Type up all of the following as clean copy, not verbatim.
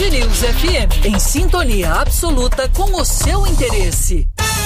Band News FM, em sintonia absoluta com o seu interesse.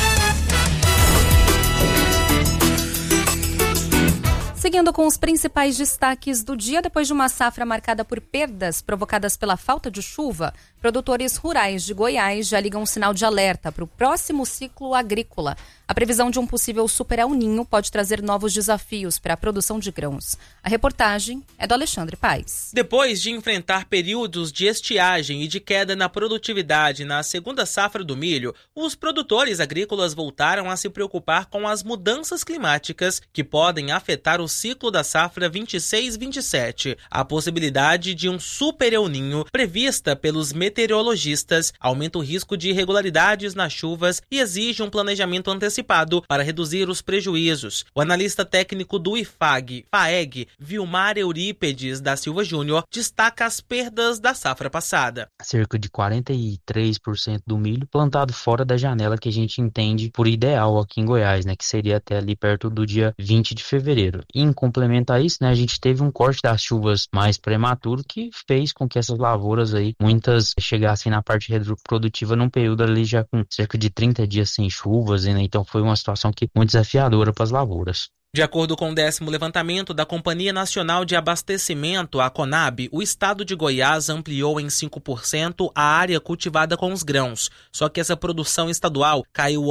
Seguindo com os principais destaques do dia, depois de uma safra marcada por perdas provocadas pela falta de chuva, produtores rurais de Goiás já ligam um sinal de alerta para o próximo ciclo agrícola. A previsão de um possível super El Ninho pode trazer novos desafios para a produção de grãos. A reportagem é do Alexandre Paes. Depois de enfrentar períodos de estiagem e de queda na produtividade na segunda safra do milho, os produtores agrícolas voltaram a se preocupar com as mudanças climáticas que podem afetar o ciclo da safra 26-27. A possibilidade de um super El Ninho prevista pelos meteorologistas aumenta o risco de irregularidades nas chuvas e exige um planejamento antecipado para reduzir os prejuízos. O analista técnico do FAEG, Vilmar Eurípedes da Silva Júnior, destaca as perdas da safra passada. Cerca de 43% do milho plantado fora da janela que a gente entende por ideal aqui em Goiás, que seria até ali perto do dia 20 de fevereiro. E em complemento a isso, a gente teve um corte das chuvas mais prematuro que fez com que essas lavouras aí, muitas chegassem na parte reprodutiva num período ali já com cerca de 30 dias sem chuvas, então foi uma situação muito desafiadora para as lavouras. De acordo com o 10º levantamento da Companhia Nacional de Abastecimento, a Conab, o estado de Goiás ampliou em 5% a área cultivada com os grãos. Só que essa produção estadual caiu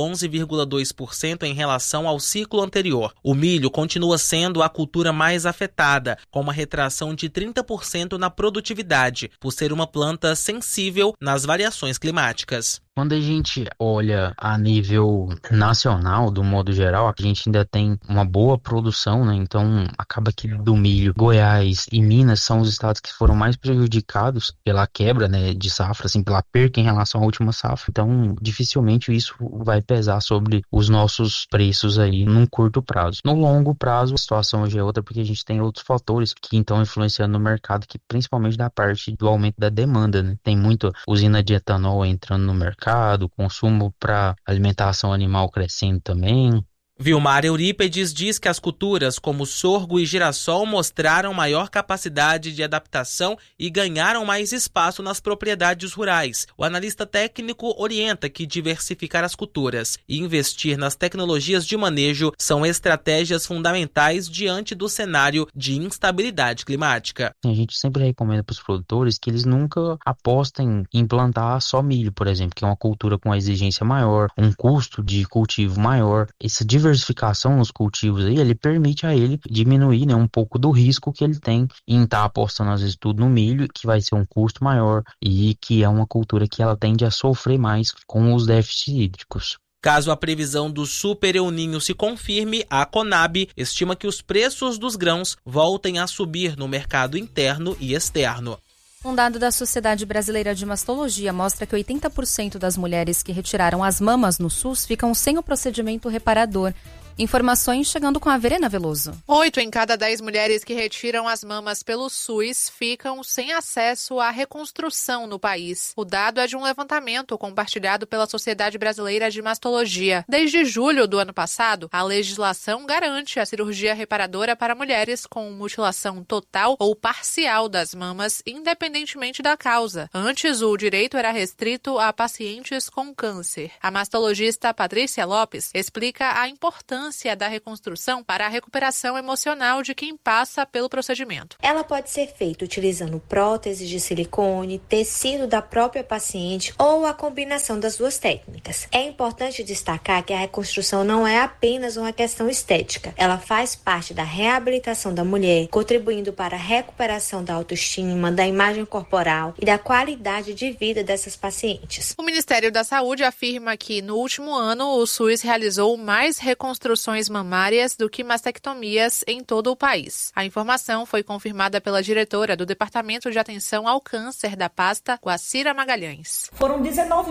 11,2% em relação ao ciclo anterior. O milho continua sendo a cultura mais afetada, com uma retração de 30% na produtividade, por ser uma planta sensível nas variações climáticas. Quando a gente olha a nível nacional, do modo geral, a gente ainda tem uma boa produção, então acaba que do milho, Goiás e Minas são os estados que foram mais prejudicados pela quebra, de safra, pela perca em relação à última safra. Então, dificilmente isso vai pesar sobre os nossos preços aí num curto prazo. No longo prazo, a situação hoje é outra, porque a gente tem outros fatores que estão influenciando no mercado, que principalmente da parte do aumento da demanda, Tem muita usina de etanol entrando no mercado, consumo para alimentação animal crescendo também. Vilmar Eurípedes diz que as culturas como sorgo e girassol mostraram maior capacidade de adaptação e ganharam mais espaço nas propriedades rurais. O analista técnico orienta que diversificar as culturas e investir nas tecnologias de manejo são estratégias fundamentais diante do cenário de instabilidade climática. A gente sempre recomenda para os produtores que eles nunca apostem em plantar só milho, por exemplo, que é uma cultura com uma exigência maior, um custo de cultivo maior. Essa diversificação nos cultivos aí, ele permite a ele diminuir um pouco do risco que ele tem em estar apostando às vezes tudo no milho, que vai ser um custo maior e que é uma cultura que ela tende a sofrer mais com os déficits hídricos. Caso a previsão do super El Ninho se confirme, a Conab estima que os preços dos grãos voltem a subir no mercado interno e externo. Um dado da Sociedade Brasileira de Mastologia mostra que 80% das mulheres que retiraram as mamas no SUS ficam sem o procedimento reparador. Informações chegando com a Verena Veloso. 8 em cada 10 mulheres que retiram as mamas pelo SUS ficam sem acesso à reconstrução no país. O dado é de um levantamento compartilhado pela Sociedade Brasileira de Mastologia. Desde julho do ano passado, a legislação garante a cirurgia reparadora para mulheres com mutilação total ou parcial das mamas, independentemente da causa. Antes, o direito era restrito a pacientes com câncer. A mastologista Patrícia Lopes explica a importância da reconstrução para a recuperação emocional de quem passa pelo procedimento. Ela pode ser feita utilizando próteses de silicone, tecido da própria paciente ou a combinação das duas técnicas. É importante destacar que a reconstrução não é apenas uma questão estética. Ela faz parte da reabilitação da mulher, contribuindo para a recuperação da autoestima, da imagem corporal e da qualidade de vida dessas pacientes. O Ministério da Saúde afirma que no último ano o SUS realizou mais reconstruções mamárias do que mastectomias em todo o país. A informação foi confirmada pela diretora do Departamento de Atenção ao Câncer da pasta, Guacira Magalhães. Foram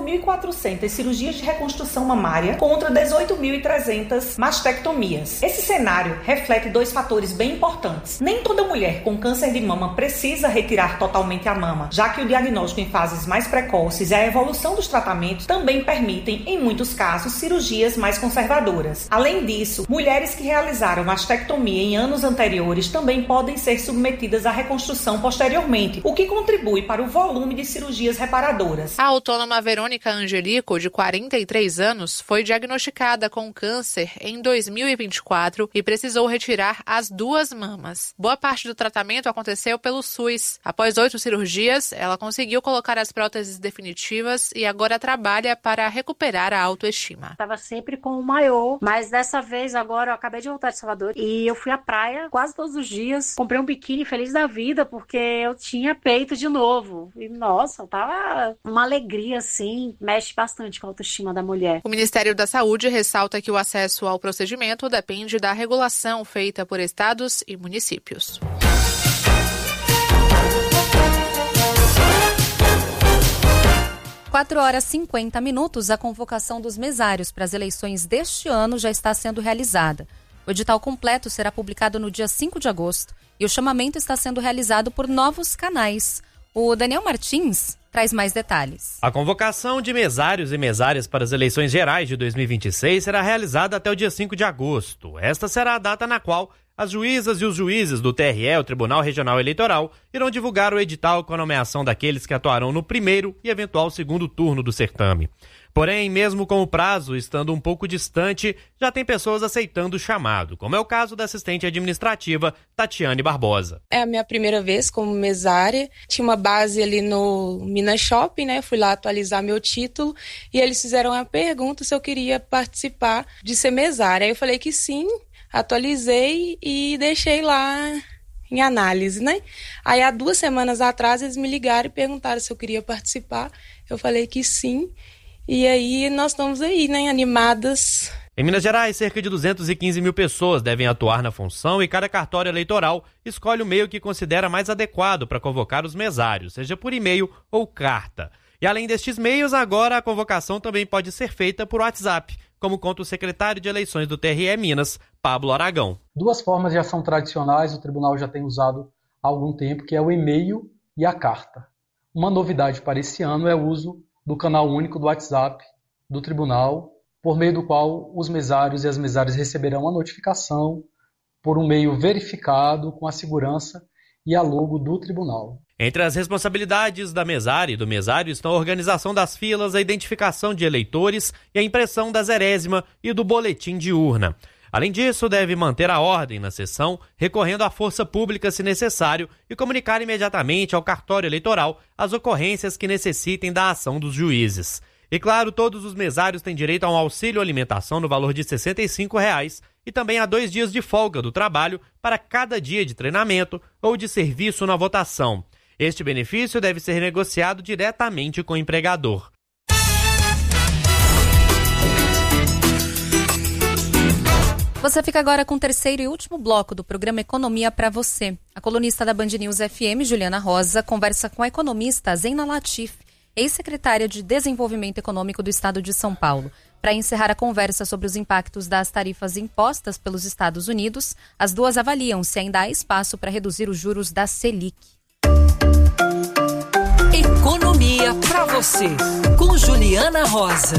19.400 cirurgias de reconstrução mamária contra 18.300 mastectomias. Esse cenário reflete dois fatores bem importantes. Nem toda mulher com câncer de mama precisa retirar totalmente a mama, já que o diagnóstico em fases mais precoces e a evolução dos tratamentos também permitem, em muitos casos, cirurgias mais conservadoras. Além disso, isso, mulheres que realizaram mastectomia em anos anteriores também podem ser submetidas à reconstrução posteriormente, o que contribui para o volume de cirurgias reparadoras. A autônoma Verônica Angelico, de 43 anos, foi diagnosticada com câncer em 2024 e precisou retirar as 2 mamas. Boa parte do tratamento aconteceu pelo SUS. Após 8 cirurgias, ela conseguiu colocar as próteses definitivas e agora trabalha para recuperar a autoestima. Estava sempre com o maiô, mas dessa vez agora eu acabei de voltar de Salvador e eu fui à praia quase todos os dias. Comprei um biquíni feliz da vida porque eu tinha peito de novo. E nossa, tava uma alegria assim, mexe bastante com a autoestima da mulher. O Ministério da Saúde ressalta que o acesso ao procedimento depende da regulação feita por estados e municípios. 4h50, a convocação dos mesários para as eleições deste ano já está sendo realizada. O edital completo será publicado no dia 5 de agosto e o chamamento está sendo realizado por novos canais. O Daniel Martins traz mais detalhes. A convocação de mesários e mesárias para as eleições gerais de 2026 será realizada até o dia 5 de agosto. Esta será a data na qual as juízas e os juízes do TRE, o Tribunal Regional Eleitoral, irão divulgar o edital com a nomeação daqueles que atuarão no primeiro e eventual segundo turno do certame. Porém, mesmo com o prazo estando um pouco distante, já tem pessoas aceitando o chamado, como é o caso da assistente administrativa Tatiane Barbosa. É a minha primeira vez como mesária. Tinha uma base ali no Minas Shopping, né? Fui lá atualizar meu título e eles fizeram a pergunta se eu queria participar de ser mesária. Aí eu falei que sim. Atualizei e deixei lá em análise, né? Aí há 2 semanas atrás eles me ligaram e perguntaram se eu queria participar. Eu falei que sim. E aí nós estamos aí, né? Animadas. Em Minas Gerais, cerca de 215 mil pessoas devem atuar na função e cada cartório eleitoral escolhe o meio que considera mais adequado para convocar os mesários, seja por e-mail ou carta. E além destes meios, agora a convocação também pode ser feita por WhatsApp, como conta o secretário de eleições do TRE Minas, Pablo Aragão. 2 formas de ação tradicionais o tribunal já tem usado há algum tempo, que é o e-mail e a carta. Uma novidade para esse ano é o uso do canal único do WhatsApp do tribunal, por meio do qual os mesários e as mesárias receberão a notificação por um meio verificado com a segurança e a logo do tribunal. Entre as responsabilidades da mesária e do mesário estão a organização das filas, a identificação de eleitores e a impressão da zerésima e do boletim de urna. Além disso, deve manter a ordem na sessão, recorrendo à força pública se necessário e comunicar imediatamente ao cartório eleitoral as ocorrências que necessitem da ação dos juízes. E claro, todos os mesários têm direito a um auxílio alimentação no valor de R$ 65,00 e também a 2 dias de folga do trabalho para cada dia de treinamento ou de serviço na votação. Este benefício deve ser negociado diretamente com o empregador. Você fica agora com o terceiro e último bloco do programa Economia para você. A colunista da Band News FM, Juliana Rosa, conversa com a economista Zeina Latif, ex-secretária de Desenvolvimento Econômico do Estado de São Paulo. Para encerrar a conversa sobre os impactos das tarifas impostas pelos Estados Unidos, as duas avaliam se ainda há espaço para reduzir os juros da Selic. Economia para você, com Juliana Rosa.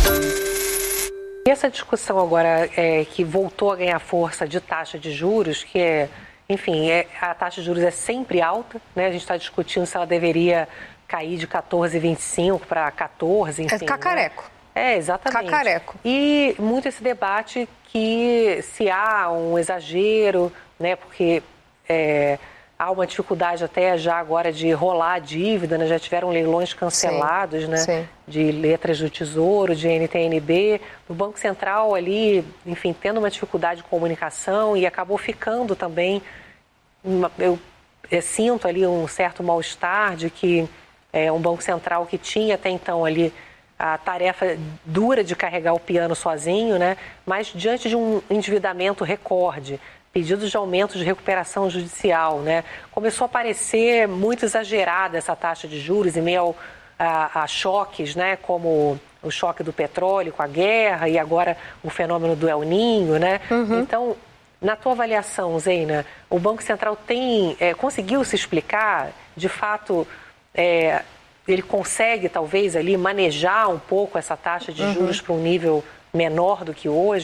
E essa discussão agora que voltou a ganhar força de taxa de juros, que a taxa de juros é sempre alta, né? A gente está discutindo se ela deveria cair de 14,25 para 14, enfim. É cacareco. Né? Exatamente. Cacareco. E muito esse debate que se há um exagero, né? Porque há uma dificuldade até já agora de rolar a dívida, né? Já tiveram leilões cancelados, né? Sim. De letras do Tesouro, de NTNB, o Banco Central ali, enfim, tendo uma dificuldade de comunicação e acabou ficando também, eu sinto ali um certo mal-estar de que um Banco Central que tinha até então ali a tarefa dura de carregar o piano sozinho, né? Mas diante de um endividamento recorde, pedidos de aumento de recuperação judicial, né? Começou a parecer muito exagerada essa taxa de juros em meio a choques, né? Como o choque do petróleo com a guerra e agora o fenômeno do El Niño, né? Uhum. Então, na tua avaliação, Zeina, o Banco Central conseguiu se explicar? De fato, ele consegue talvez ali manejar um pouco essa taxa de juros para um nível menor do que hoje?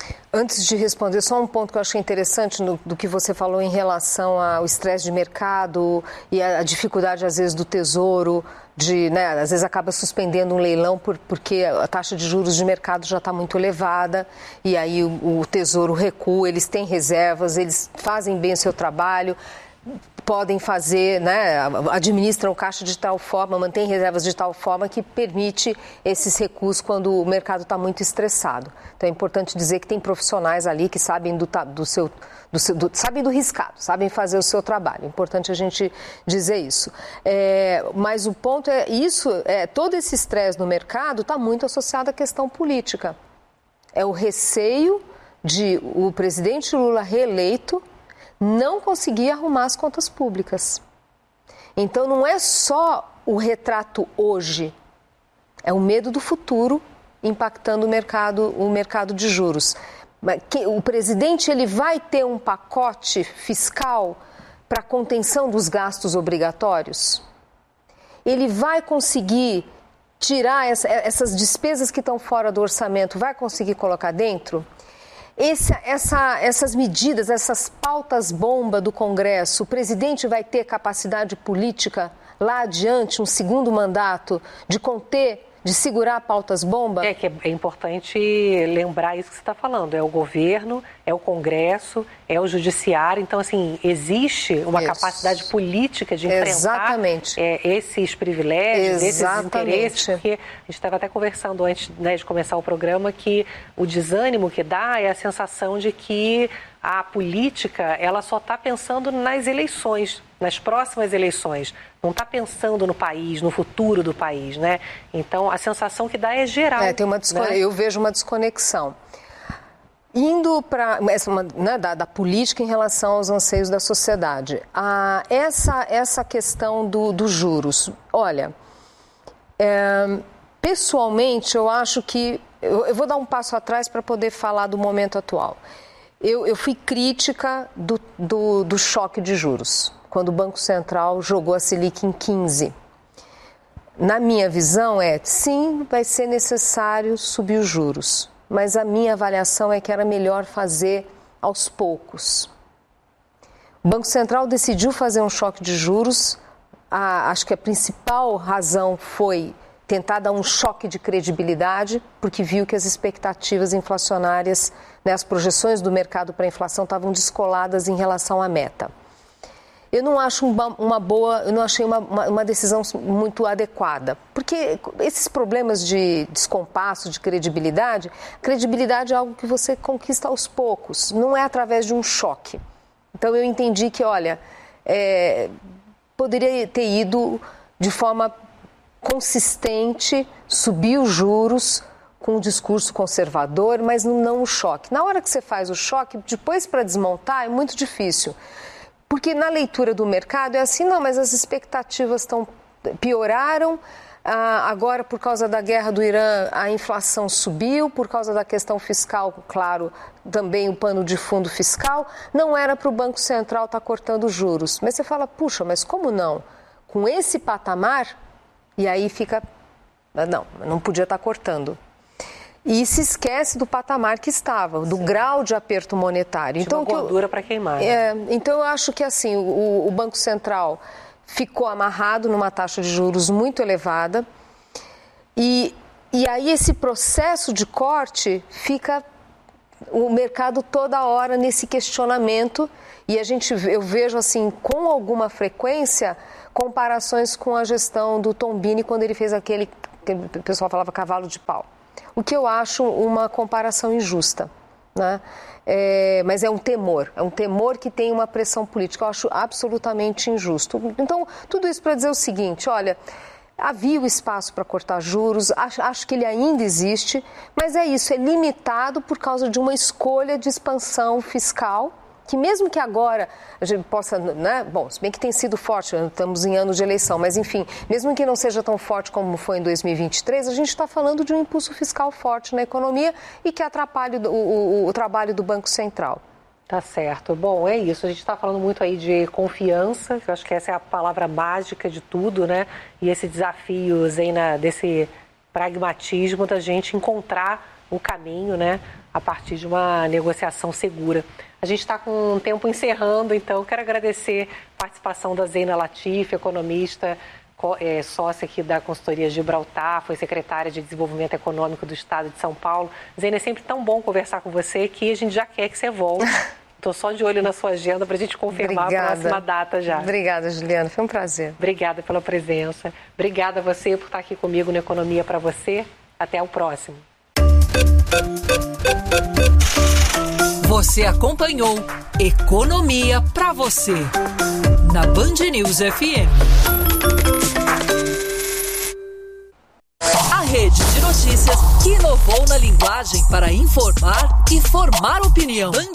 Antes de responder, só um ponto que eu achei interessante do que você falou em relação ao estresse de mercado e a dificuldade, às vezes, do Tesouro, às vezes acaba suspendendo um leilão porque a taxa de juros de mercado já está muito elevada e aí o Tesouro recua, eles têm reservas, eles fazem bem o seu trabalho, podem fazer, administram o caixa de tal forma, mantêm reservas de tal forma que permite esses recuos quando o mercado está muito estressado. Então é importante dizer que tem profissionais ali que sabem sabem do riscado, sabem fazer o seu trabalho. É importante a gente dizer isso. Mas o ponto todo esse estresse no mercado está muito associado à questão política. É o receio de o presidente Lula reeleito não conseguir arrumar as contas públicas. Então não é só o retrato hoje, é o medo do futuro impactando o mercado de juros. O presidente ele vai ter um pacote fiscal para contenção dos gastos obrigatórios? Ele vai conseguir tirar essas despesas que estão fora do orçamento, vai conseguir colocar dentro? Essas medidas, essas pautas-bomba do Congresso, o presidente vai ter capacidade política lá adiante, um segundo mandato, de conter, de segurar pautas-bomba? É importante lembrar isso que você está falando. É o governo, é o Congresso, é o judiciário. Então, assim, existe uma capacidade política de enfrentar esses privilégios, esses interesses. Porque a gente estava até conversando antes de começar o programa que o desânimo que dá é a sensação de que a política ela só está pensando nas eleições, nas próximas eleições. Não está pensando no país, no futuro do país, né? Então, a sensação que dá é geral. Eu vejo uma desconexão. Indo para da política em relação aos anseios da sociedade. Essa questão dos juros. Olha, pessoalmente, eu acho que... Eu vou dar um passo atrás para poder falar do momento atual. Eu fui crítica do choque de juros, quando o Banco Central jogou a Selic em 15. Na minha visão sim, vai ser necessário subir os juros, mas a minha avaliação é que era melhor fazer aos poucos. O Banco Central decidiu fazer um choque de juros, acho que a principal razão foi tentar dar um choque de credibilidade, porque viu que as expectativas inflacionárias, as projeções do mercado para a inflação estavam descoladas em relação à meta. Eu não acho eu não achei uma decisão muito adequada, porque esses problemas de descompasso, de credibilidade é algo que você conquista aos poucos, não é através de um choque. Então eu entendi que, poderia ter ido de forma consistente, subir os juros com um discurso conservador, mas não o choque. Na hora que você faz o choque, depois para desmontar é muito difícil. Porque na leitura do mercado é assim, mas as expectativas pioraram, agora por causa da guerra do Irã a inflação subiu, por causa da questão fiscal, claro, também o pano de fundo fiscal, não era para o Banco Central estar cortando juros. Mas você fala, puxa, mas como não? Com esse patamar, e aí fica, não podia estar cortando. E se esquece do patamar que estava, do grau de aperto monetário. Então, uma gordura para queimar. Então, eu acho que assim, o Banco Central ficou amarrado numa taxa de juros muito elevada e aí esse processo de corte fica o mercado toda hora nesse questionamento e eu vejo assim, com alguma frequência, comparações com a gestão do Tombini quando ele fez aquele que o pessoal falava cavalo de pau. O que eu acho uma comparação injusta, né? Mas é um temor que tem uma pressão política. Eu acho absolutamente injusto. Então, tudo isso para dizer o seguinte, olha, havia o espaço para cortar juros, acho que ele ainda existe, mas é limitado por causa de uma escolha de expansão fiscal, que mesmo que agora a gente possa, se bem que tem sido forte, estamos em ano de eleição, mas enfim, mesmo que não seja tão forte como foi em 2023, a gente está falando de um impulso fiscal forte na economia e que atrapalha o trabalho do Banco Central. Tá certo. Bom, é isso. A gente está falando muito aí de confiança, que eu acho que essa é a palavra mágica de tudo, né? E esse desafio aí desse pragmatismo da gente encontrar o caminho, né, a partir de uma negociação segura. A gente está com um tempo encerrando, então quero agradecer a participação da Zeina Latif, economista, sócia aqui da consultoria Gibraltar, foi secretária de Desenvolvimento Econômico do Estado de São Paulo. Zeina, é sempre tão bom conversar com você que a gente já quer que você volte. Estou só de olho na sua agenda para a gente confirmar a próxima data já. Obrigada, Juliana. Foi um prazer. Obrigada pela presença. Obrigada a você por estar aqui comigo no Economia para Você. Até o próximo. Você acompanhou Economia para Você, na Band News FM. A rede de notícias que inovou na linguagem para informar e formar opinião.